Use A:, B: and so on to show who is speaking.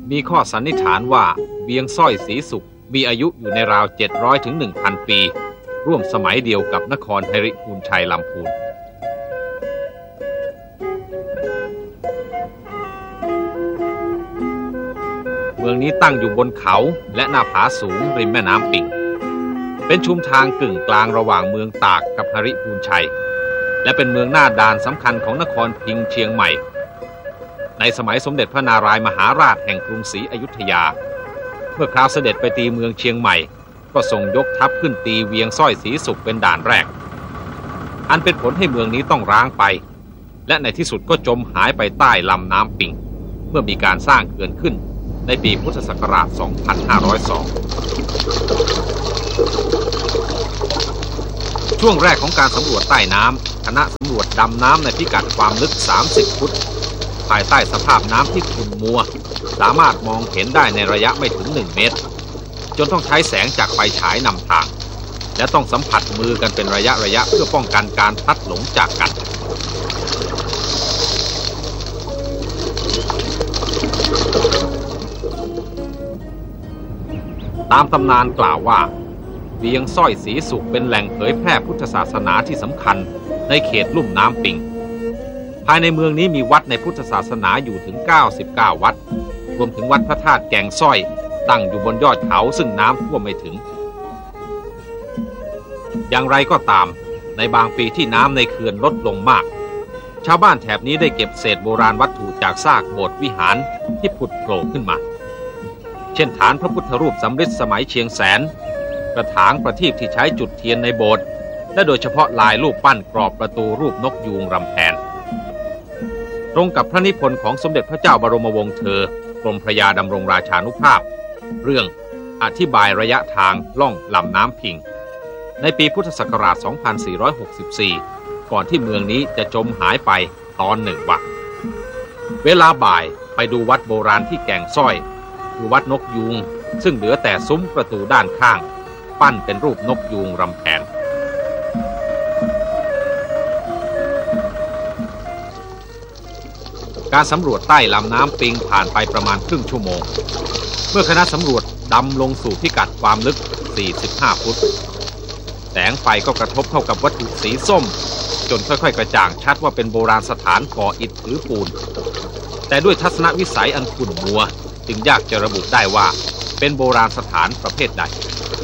A: มีข้อสันนิษฐานว่าเวียงสร้อยศรีสุขมีอายุอยู่ในราว700ถึง 1,000 ปีร่วมสมัยเดียวกับนครไหริพูนชัยลำพูนเมืองนี้ตั้งอยู่บนเขาและหน้าผาสูงริมแม่น้ำปิงเป็นชุมทางกึ่งกลางระหว่างเมืองตากกับไหริพูนชัยและเป็นเมืองหน้าด่านสำคัญของนครพิงเชียงใหม่ในสมัยสมเด็จพระนารายมหาราชแห่งกรุงศรีอยุธยาเมื่อคราวเสด็จไปตีเมืองเชียงใหม่ก็ทรงยกทัพขึ้นตีเวียงสร้อยศรีสุขเป็นด่านแรกอันเป็นผลให้เมืองนี้ต้องร้างไปและในที่สุดก็จมหายไปใต้ลำน้ำปิงเมื่อมีการสร้างเขื่อนขึ้นในปีพุทธศักราช 2502 ช่วงแรกของการสำรวจใต้น้ำคณะสำรวจดำน้ำในพิกัดความลึก 30 ฟุตภายใต้สภาพน้ำที่ขุ่นมัวสามารถมองเห็นได้ในระยะไม่ถึง 1 เมตรจนต้องใช้แสงจากไฟฉายนำทางและต้องสัมผัสมือกันเป็นระยะเพื่อป้องกันการพลัดหลงจากกันตามตำนานกล่าวว่าเวียงสร้อยศรีสุขเป็นแหล่งเผยแพร่พุทธศาสนาที่สำคัญในเขตลุ่มน้ำปิงภายในเมืองนี้มีวัดในพุทธศาสนาอยู่ถึง99วัดรวมถึงวัดพระธาตุแก่งสร้อยตั้งอยู่บนยอดเขาซึ่งน้ำท่วมไม่ถึงอย่างไรก็ตามในบางปีที่น้ำในเขื่อนลดลงมากชาวบ้านแถบนี้ได้เก็บเศษโบราณวัตถุจากซากโบสถ์วิหารที่ผุดโผล่ขึ้นมาเช่นฐานพระพุทธรูปสำริดสมัยเชียงแสนกระถางประทีปที่ใช้จุดเทียนในโบสถ์และโดยเฉพาะลายรูปปั้นกรอบประตูรูปนกยูงรำแพนตรงกับพระนิพนธ์ของสมเด็จพระเจ้าบรมวงศ์เธอกรมพระยาดำรงราชานุภาพเรื่องอธิบายระยะทางล่องลำน้ำพิงในปีพุทธศักราช 2464 ก่อนที่เมืองนี้จะจมหายไปตอนหนึ่งว่าเวลาบ่ายไปดูวัดโบราณที่แก่งสร้อยคือวัดนกยูงซึ่งเหลือแต่ซุ้มประตูด้านข้างปั้นเป็นรูปนกยูงรำแพนการสำรวจใต้ลำน้ำปิงผ่านไปประมาณครึ่งชั่วโมงเมื่อคณะสำรวจดำลงสู่พิกัดความลึก 45 ฟุตแสงไฟก็กระทบเข้ากับวัตถุสีส้มจนค่อยๆกระจ่างชัดว่าเป็นโบราณสถานก่ออิฐถือปูนแต่ด้วยทัศนวิสัยอันขุ่นมัวจึงยากจะระบุได้ว่าเป็นโบราณสถานประเภทใด